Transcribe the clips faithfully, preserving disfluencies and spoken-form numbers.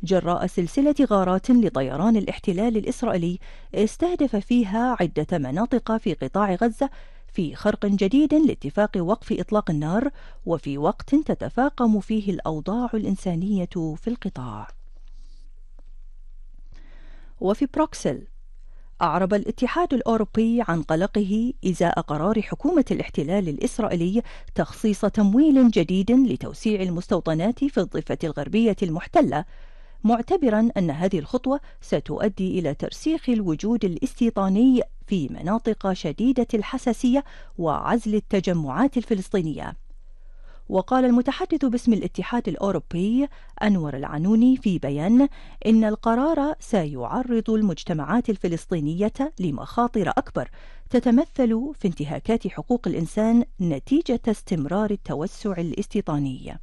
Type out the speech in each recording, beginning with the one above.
جراء سلسلة غارات لطيران الاحتلال الإسرائيلي استهدف فيها عدة مناطق في قطاع غزة في خرق جديد لاتفاق وقف إطلاق النار، وفي وقت تتفاقم فيه الأوضاع الإنسانية في القطاع. وفي بروكسل، أعرب الاتحاد الأوروبي عن قلقه إزاء قرار حكومة الاحتلال الإسرائيلي تخصيص تمويل جديد لتوسيع المستوطنات في الضفة الغربية المحتلة، معتبرا أن هذه الخطوة ستؤدي إلى ترسيخ الوجود الاستيطاني في مناطق شديدة الحساسية وعزل التجمعات الفلسطينية. وقال المتحدث باسم الاتحاد الأوروبي أنور العنوني في بيان إن القرار سيعرض المجتمعات الفلسطينية لمخاطر أكبر تتمثل في انتهاكات حقوق الإنسان نتيجة استمرار التوسع الاستيطاني.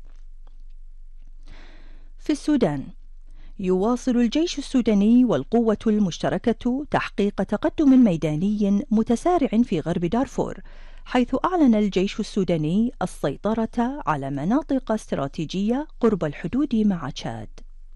في السودان، يواصل الجيش السوداني والقوة المشتركة تحقيق تقدم ميداني متسارع في غرب دارفور، حيث أعلن الجيش السوداني السيطرة على مناطق استراتيجية قرب الحدود مع تشاد.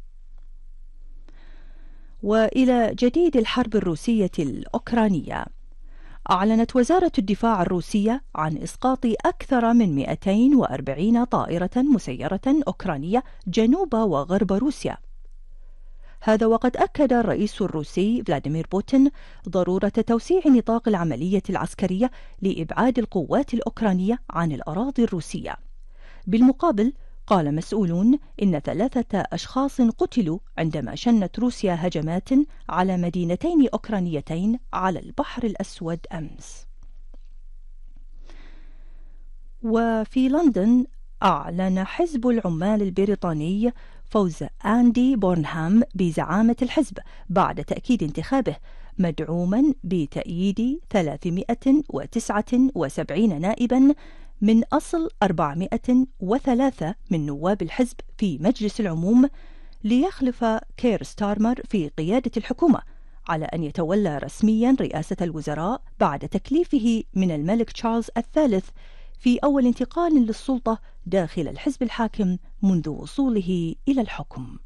وإلى جديد الحرب الروسية الأوكرانية، أعلنت وزارة الدفاع الروسية عن إسقاط أكثر من مئتين وأربعين طائرة مسيرة أوكرانية جنوب وغرب روسيا. هذا وقد أكد الرئيس الروسي فلاديمير بوتين ضرورة توسيع نطاق العملية العسكرية لإبعاد القوات الأوكرانية عن الأراضي الروسية. بالمقابل، قال مسؤولون إن ثلاثة أشخاص قتلوا عندما شنت روسيا هجمات على مدينتين أوكرانيتين على البحر الأسود أمس. وفي لندن، أعلن حزب العمال البريطاني فوز أندي بورنهام بزعامة الحزب بعد تأكيد انتخابه، مدعوما بتأييد ثلاثمئة وتسعة وسبعين نائبا من أصل أربعمئة وثلاثة من نواب الحزب في مجلس العموم، ليخلف كير ستارمر في قيادة الحكومة، على أن يتولى رسميا رئاسة الوزراء بعد تكليفه من الملك تشارلز الثالث في أول انتقال للسلطة داخل الحزب الحاكم منذ وصوله إلى الحكم.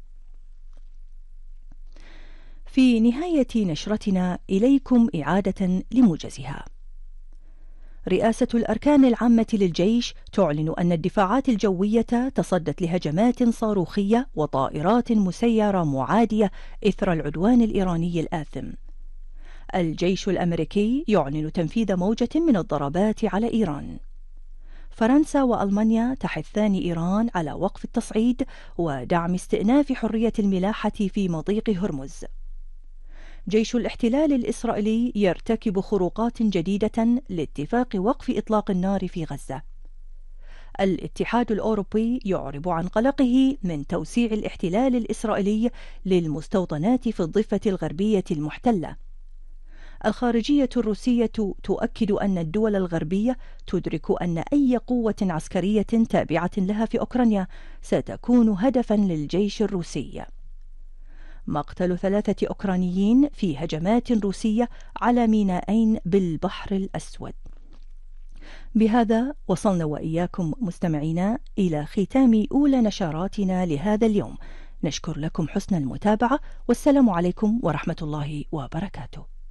في نهاية نشرتنا إليكم إعادة لموجزها. رئاسة الأركان العامة للجيش تعلن أن الدفاعات الجوية تصدت لهجمات صاروخية وطائرات مسيرة معادية إثر العدوان الإيراني الآثم. الجيش الأمريكي يعلن تنفيذ موجة من الضربات على إيران. فرنسا وألمانيا تحثان إيران على وقف التصعيد ودعم استئناف حرية الملاحة في مضيق هرمز. جيش الاحتلال الإسرائيلي يرتكب خروقات جديدة لاتفاق وقف إطلاق النار في غزة. الاتحاد الأوروبي يعرب عن قلقه من توسيع الاحتلال الإسرائيلي للمستوطنات في الضفة الغربية المحتلة. الخارجية الروسية تؤكد أن الدول الغربية تدرك أن أي قوة عسكرية تابعة لها في أوكرانيا ستكون هدفا للجيش الروسي. مقتل ثلاثة أوكرانيين في هجمات روسية على مينائين بالبحر الأسود. بهذا وصلنا وإياكم مستمعينا إلى ختام أولى نشراتنا لهذا اليوم. نشكر لكم حسن المتابعة، والسلام عليكم ورحمة الله وبركاته.